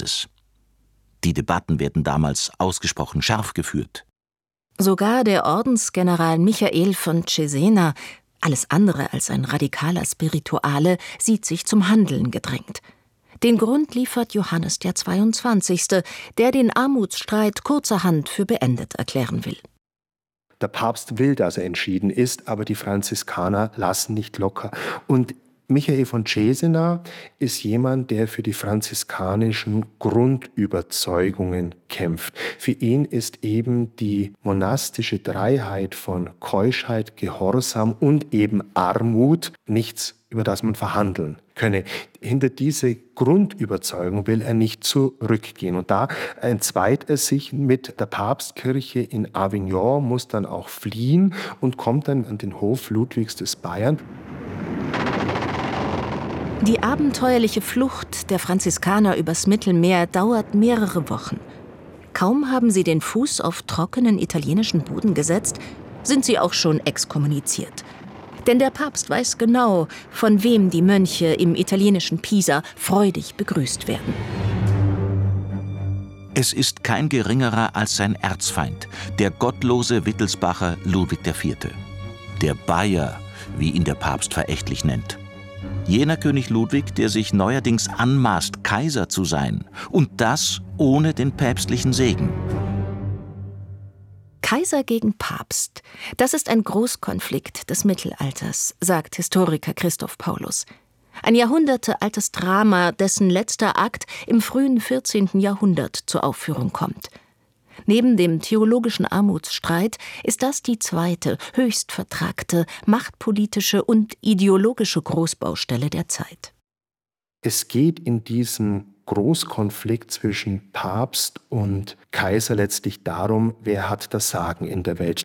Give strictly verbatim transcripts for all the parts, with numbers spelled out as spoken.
Papstes. Die Debatten werden damals ausgesprochen scharf geführt. Sogar der Ordensgeneral Michael von Cesena, alles andere als ein radikaler Spirituale, sieht sich zum Handeln gedrängt. Den Grund liefert Johannes der Zweiundzwanzigste., der den Armutsstreit kurzerhand für beendet erklären will. Der Papst will, dass er entschieden ist, aber die Franziskaner lassen nicht locker. Und Michael von Cesena ist jemand, der für die franziskanischen Grundüberzeugungen kämpft. Für ihn ist eben die monastische Dreiheit von Keuschheit, Gehorsam und eben Armut nichts, über das man verhandeln könne. Hinter diese Grundüberzeugung will er nicht zurückgehen. Und da entzweit er sich mit der Papstkirche in Avignon, muss dann auch fliehen und kommt dann an den Hof Ludwigs des Bayern. Die abenteuerliche Flucht der Franziskaner übers Mittelmeer dauert mehrere Wochen. Kaum haben sie den Fuß auf trockenen italienischen Boden gesetzt, sind sie auch schon exkommuniziert. Denn der Papst weiß genau, von wem die Mönche im italienischen Pisa freudig begrüßt werden. Es ist kein geringerer als sein Erzfeind, der gottlose Wittelsbacher Ludwig der Vierte. Der Bayer, wie ihn der Papst verächtlich nennt. Jener König Ludwig, der sich neuerdings anmaßt, Kaiser zu sein. Und das ohne den päpstlichen Segen. Kaiser gegen Papst, das ist ein Großkonflikt des Mittelalters, sagt Historiker Christoph Paulus. Ein jahrhundertealtes Drama, dessen letzter Akt im frühen vierzehnten Jahrhundert zur Aufführung kommt. Neben dem theologischen Armutsstreit ist das die zweite, höchst vertragte, machtpolitische und ideologische Großbaustelle der Zeit. Es geht in diesem Großkonflikt zwischen Papst und Kaiser letztlich darum, wer hat das Sagen in der Welt.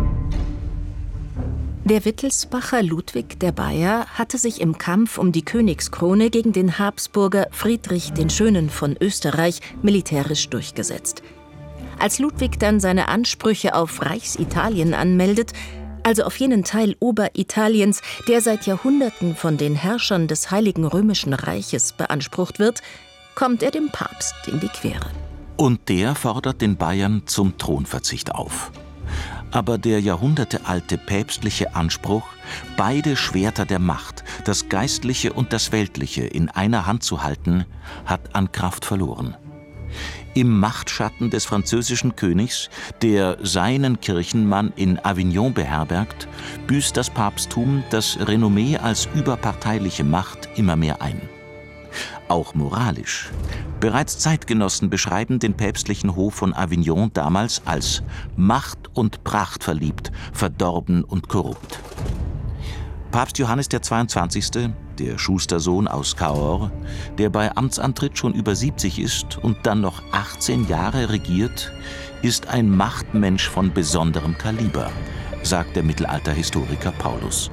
Der Wittelsbacher Ludwig der Bayer hatte sich im Kampf um die Königskrone gegen den Habsburger Friedrich den Schönen von Österreich militärisch durchgesetzt. Als Ludwig dann seine Ansprüche auf Reichsitalien anmeldet, also auf jenen Teil Oberitaliens, der seit Jahrhunderten von den Herrschern des Heiligen Römischen Reiches beansprucht wird, kommt er dem Papst in die Quere. Und der fordert den Bayern zum Thronverzicht auf. Aber der jahrhundertealte päpstliche Anspruch, beide Schwerter der Macht, das Geistliche und das Weltliche, in einer Hand zu halten, hat an Kraft verloren. Im Machtschatten des französischen Königs, der seinen Kirchenmann in Avignon beherbergt, büßt das Papsttum das Renommee als überparteiliche Macht immer mehr ein. Auch moralisch. Bereits Zeitgenossen beschreiben den päpstlichen Hof von Avignon damals als Macht und Pracht verliebt, verdorben und korrupt. Papst Johannes der Zweiundzwanzigste., der Schustersohn aus Cahors, der bei Amtsantritt schon über siebzig ist und dann noch achtzehn Jahre regiert, ist ein Machtmensch von besonderem Kaliber, sagt der Mittelalterhistoriker Paulus.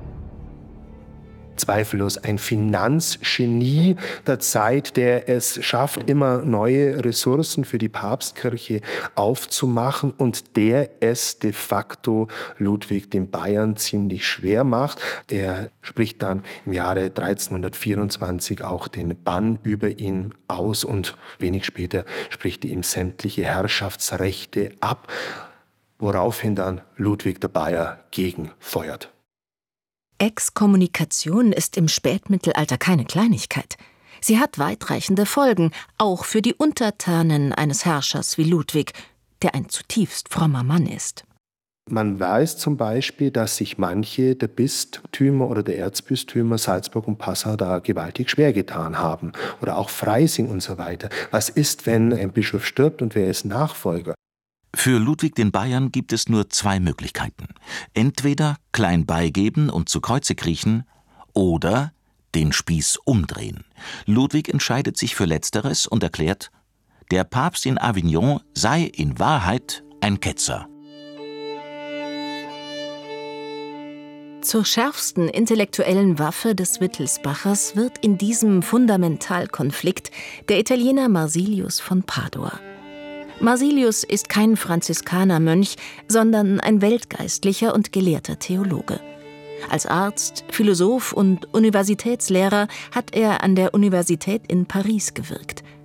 Zweifellos ein Finanzgenie der Zeit, der es schafft, immer neue Ressourcen für die Papstkirche aufzumachen und der es de facto Ludwig dem Bayern ziemlich schwer macht. Der spricht dann im Jahre dreizehnhundertvierundzwanzig auch den Bann über ihn aus und wenig später spricht er ihm sämtliche Herrschaftsrechte ab, woraufhin dann Ludwig der Bayer gegenfeuert. Exkommunikation ist im Spätmittelalter keine Kleinigkeit. Sie hat weitreichende Folgen, auch für die Untertanen eines Herrschers wie Ludwig, der ein zutiefst frommer Mann ist. Man weiß zum Beispiel, dass sich manche der Bistümer oder der Erzbistümer Salzburg und Passau da gewaltig schwer getan haben. Oder auch Freising und so weiter. Was ist, wenn ein Bischof stirbt und wer ist Nachfolger? Für Ludwig den Bayern gibt es nur zwei Möglichkeiten. Entweder klein beigeben und zu Kreuze kriechen oder den Spieß umdrehen. Ludwig entscheidet sich für Letzteres und erklärt, der Papst in Avignon sei in Wahrheit ein Ketzer. Zur schärfsten intellektuellen Waffe des Wittelsbachers wird in diesem Fundamentalkonflikt der Italiener Marsilius von Padua. Marsilius ist kein Franziskanermönch, sondern ein weltgeistlicher und gelehrter Theologe. Als Arzt, Philosoph und Universitätslehrer hat er an der Universität in Paris gewirkt.